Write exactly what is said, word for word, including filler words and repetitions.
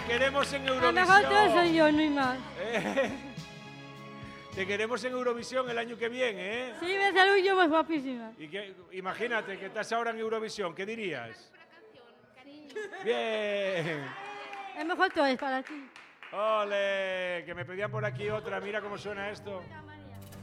queremos en A lo Eurovisión. mejor todo soy yo, no hay más. Eh, Te queremos en Eurovisión el año que viene, ¿eh? Sí, me saludo, pues guapísima. Y que, imagínate que estás ahora en Eurovisión, ¿qué dirías? Bien. El mejor todo es para ti. Ole, que me pedían por aquí otra, mira cómo suena esto.